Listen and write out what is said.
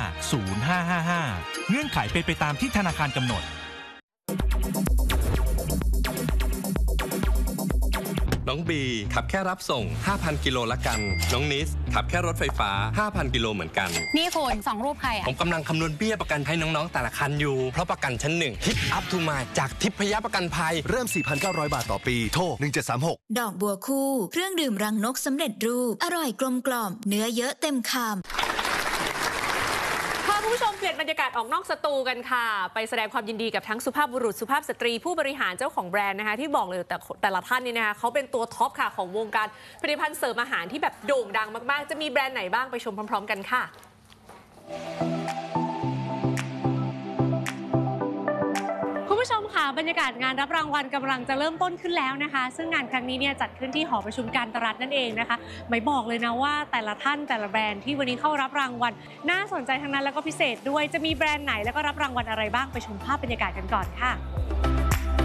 เงื่อนไขเป็นไปตามที่ธนาคารกำหนดน้องบีขับแค่รับส่ง 5,000 กิโลละกันน้องนิสขับแค่รถไฟฟ้า 5,000 กิโลเหมือนกันนี่คุณ2รูปใครผมกำลังคำนวณเบี้ยประกันให้น้องๆแต่ละคันอยู่เพราะประกันชั้น1ทิปอัพทูมาจากทิพยประกันภัยเริ่ม 4,900 บาทต่อปีโทร1736 ดอกบัวคู่เครื่องดื่มรังนกสำเร็จรูปอร่อยกลมกล่อมเนื้อเยอะเต็มคำคุณผู้ชมเปลี่ยนบรรยากาศออกนอกสตูกันค่ะไปแสดงความยินดีกับทั้งสุภาพบุรุษสุภาพสตรีผู้บริหารเจ้าของแบรนด์นะคะที่บอกเลยแต่ละท่านนี่นะคะเขาเป็นตัวท็อปค่ะของวงการผลิตภัณฑ์เสริมอาหารที่แบบโด่งดังมากๆจะมีแบรนด์ไหนบ้างไปชมพร้อมๆกันค่ะคุณผู้ชมค่ะบรรยากาศงานรับรางวัลกำลังจะเริ่มต้นขึ้นแล้วนะคะซึ่งงานครั้งนี้เนี่ยจัดขึ้นที่หอประชุมการตลาดนั่นเองนะคะไม่บอกเลยนะว่าแต่ละท่านแต่ละแบรนด์ที่วันนี้เข้ารับรางวัลน่าสนใจทั้งนั้นแล้วก็พิเศษด้วยจะมีแบรนด์ไหนแล้วก็รับรางวัลอะไรบ้างไปชมภาพบรรยากาศกันก่อนค่ะ